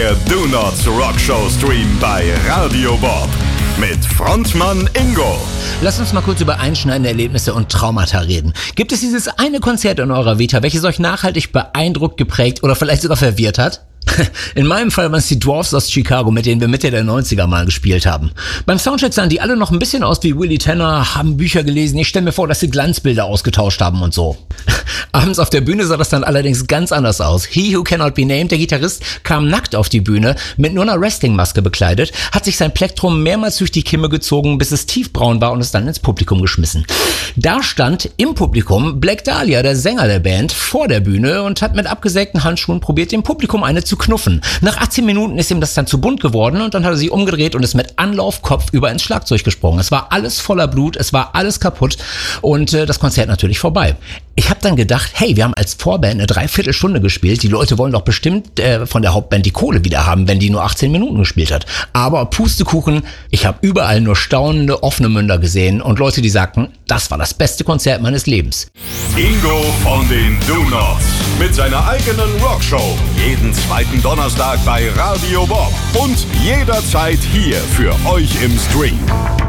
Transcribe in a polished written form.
Der Do Nots Rock Show Stream bei Radio Bob mit Frontmann Ingo. Lasst uns mal kurz über einschneidende Erlebnisse und Traumata reden. Gibt es dieses eine Konzert in eurer Vita, welches euch nachhaltig beeindruckt, geprägt oder vielleicht sogar verwirrt hat? In meinem Fall waren es die Dwarfs aus Chicago, mit denen wir Mitte der 90er mal gespielt haben. Beim Soundcheck sahen die alle noch ein bisschen aus wie Willie Tanner, haben Bücher gelesen. Ich stelle mir vor, dass sie Glanzbilder ausgetauscht haben und so. Abends auf der Bühne sah das dann allerdings ganz anders aus. He Who Cannot Be Named, der Gitarrist, kam nackt auf die Bühne, mit nur einer Wrestling-Maske bekleidet, hat sich sein Plektrum mehrmals durch die Kimme gezogen, bis es tiefbraun war und es dann ins Publikum geschmissen. Da stand im Publikum Black Dahlia, der Sänger der Band, vor der Bühne und hat mit abgesägten Handschuhen probiert, dem Publikum eine zu knuffen. Nach 18 Minuten ist ihm das dann zu bunt geworden und dann hat er sich umgedreht und ist mit Anlauf kopfüber ins Schlagzeug gesprungen. Es war alles voller Blut, es war alles kaputt und das Konzert natürlich vorbei. Ich habe dann gedacht, hey, wir haben als Vorband eine Dreiviertelstunde gespielt. Die Leute wollen doch bestimmt von der Hauptband die Kohle wieder haben, wenn die nur 18 Minuten gespielt hat. Aber Pustekuchen, ich habe überall nur staunende, offene Münder gesehen und Leute, die sagten, das war das beste Konzert meines Lebens. Ingo von den Do Nots mit seiner eigenen Rockshow. Jeden zweiten Donnerstag bei Radio Bob und jederzeit hier für euch im Stream.